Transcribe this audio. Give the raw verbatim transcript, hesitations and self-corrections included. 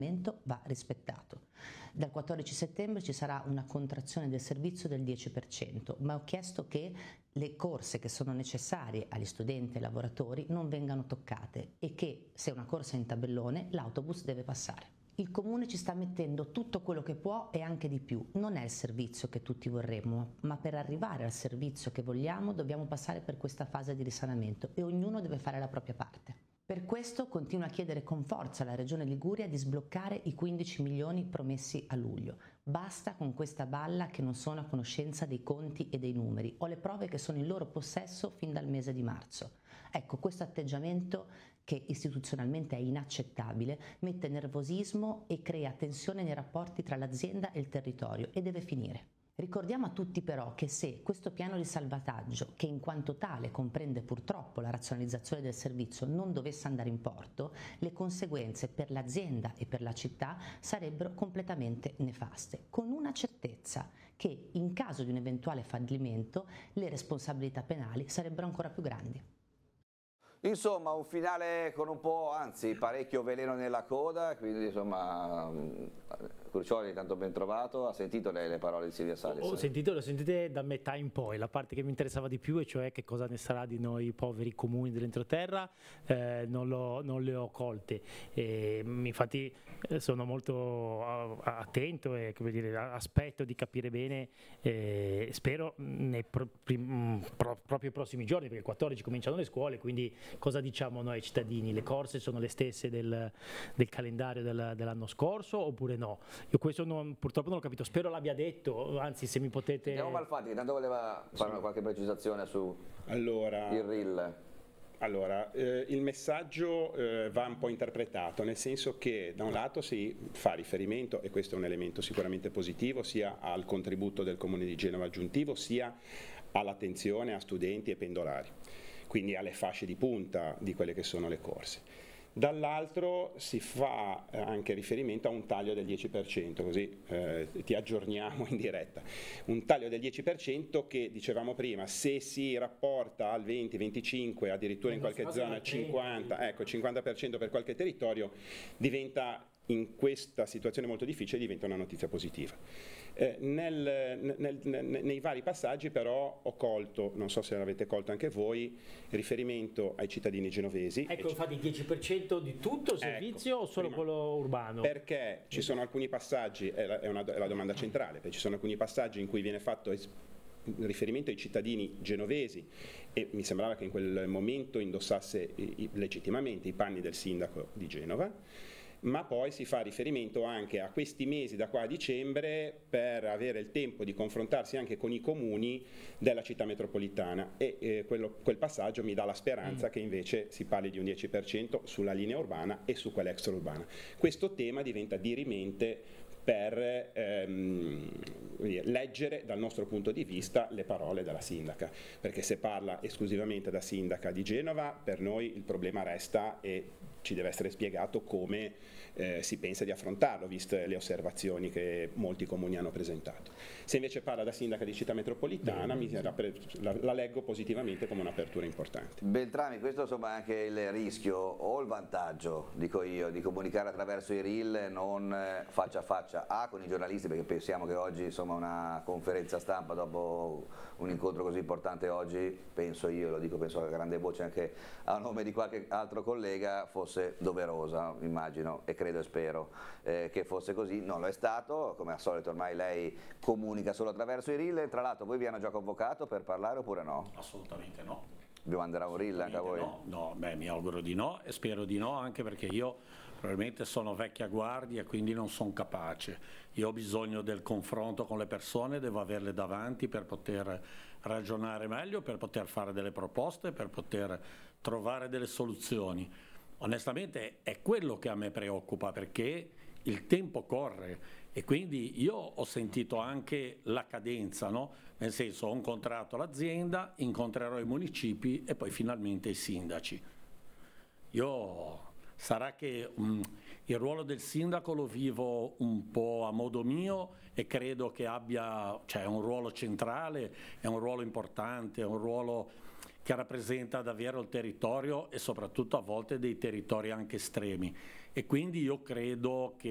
va rispettato. Dal quattordici settembre ci sarà una contrazione del servizio del dieci per cento, ma ho chiesto che le corse che sono necessarie agli studenti e ai lavoratori non vengano toccate e che se una corsa è in tabellone l'autobus deve passare. Il Comune ci sta mettendo tutto quello che può e anche di più. Non è il servizio che tutti vorremmo, ma per arrivare al servizio che vogliamo dobbiamo passare per questa fase di risanamento e ognuno deve fare la propria parte. Per questo continuo a chiedere con forza alla Regione Liguria di sbloccare i quindici milioni promessi a luglio. Basta con questa balla che non sono a conoscenza dei conti e dei numeri. Ho le prove che sono in loro possesso fin dal mese di marzo. Ecco, questo atteggiamento, che istituzionalmente è inaccettabile, mette nervosismo e crea tensione nei rapporti tra l'azienda e il territorio e deve finire. Ricordiamo a tutti però che se questo piano di salvataggio, che in quanto tale comprende purtroppo la razionalizzazione del servizio, non dovesse andare in porto, le conseguenze per l'azienda e per la città sarebbero completamente nefaste, con una certezza, che in caso di un eventuale fallimento le responsabilità penali sarebbero ancora più grandi. Insomma, un finale con un po', anzi parecchio veleno nella coda, quindi insomma Crucioli, tanto ben trovato. Ha sentito lei le parole di Silvia Salis? Ho sentito, le ho sentite da metà in poi, la parte che mi interessava di più, e cioè che cosa ne sarà di noi poveri comuni dell'entroterra, eh, non, lo, non le ho colte. E, infatti sono molto attento e, come dire, aspetto di capire bene, eh, spero nei pro, prim, pro, proprio i prossimi giorni, perché il quattordici cominciano le scuole, quindi cosa diciamo noi cittadini? Le corse sono le stesse del, del calendario del, dell'anno scorso oppure no? Io questo non, purtroppo non l'ho capito, spero l'abbia detto, anzi se mi potete... Andiamo Malfatti, tanto voleva fare sì. qualche precisazione su allora, il R I L. Allora, eh, il messaggio eh, va un po' interpretato, nel senso che da un lato si fa riferimento, e questo è un elemento sicuramente positivo, sia al contributo del Comune di Genova aggiuntivo, sia all'attenzione a studenti e pendolari, quindi alle fasce di punta di quelle che sono le corse. Dall'altro si fa anche riferimento a un taglio del dieci per cento, così eh, ti aggiorniamo in diretta. Un taglio del dieci per cento che, dicevamo prima, se si rapporta al venti venticinque, addirittura in qualche zona cinquanta, ecco, cinquanta per cento per qualche territorio, diventa, in questa situazione molto difficile, diventa una notizia positiva. Eh, nel, nel, nel, nei vari passaggi però ho colto, non so se l'avete colto anche voi, riferimento ai cittadini genovesi. Ecco, infatti il dieci per cento di tutto il servizio, ecco, o solo prima, quello urbano? Perché ci sono alcuni passaggi, è la, è una, è la domanda centrale, perché ci sono alcuni passaggi in cui viene fatto riferimento ai cittadini genovesi e mi sembrava che in quel momento indossasse i, i, legittimamente i panni del sindaco di Genova, ma poi si fa riferimento anche a questi mesi da qua a dicembre per avere il tempo di confrontarsi anche con i comuni della città metropolitana e eh, quello, quel passaggio mi dà la speranza mm. che invece si parli di un dieci per cento sulla linea urbana e su quella extraurbana. Questo tema diventa dirimente per ehm, leggere dal nostro punto di vista le parole della sindaca, perché se parla esclusivamente da sindaca di Genova, per noi il problema resta e ci deve essere spiegato come eh, si pensa di affrontarlo, viste le osservazioni che molti comuni hanno presentato. Se invece parla da sindaca di città metropolitana, mi, la, la leggo positivamente come un'apertura importante. Beltrami, questo insomma è anche il rischio o il vantaggio, dico io, di comunicare attraverso i R I L, non faccia a faccia A con i giornalisti, perché pensiamo che oggi insomma una conferenza stampa dopo un incontro così importante oggi, penso io, lo dico penso a grande voce anche a nome di qualche altro collega, fosse doverosa, immagino e credo e spero eh, che fosse così. Non lo è stato, come al solito ormai lei comunica solo attraverso i R I L. Tra l'altro voi vi hanno già convocato per parlare oppure no? Assolutamente no. Vi manderà un R I L anche a voi? No, no, beh, mi auguro di no e spero di no, anche perché io probabilmente sono vecchia guardia e quindi non sono capace. Io ho bisogno del confronto con le persone, devo averle davanti per poter ragionare meglio, per poter fare delle proposte, per poter trovare delle soluzioni. Onestamente è quello che a me preoccupa, perché il tempo corre e quindi io ho sentito anche la cadenza, no? Nel senso, ho incontrato l'azienda, incontrerò i municipi e poi finalmente i sindaci. Io sarà che um, il ruolo del sindaco lo vivo un po' a modo mio e credo che abbia, cioè, un ruolo centrale, è un ruolo importante, è un ruolo che rappresenta davvero il territorio e soprattutto a volte dei territori anche estremi, e quindi io credo che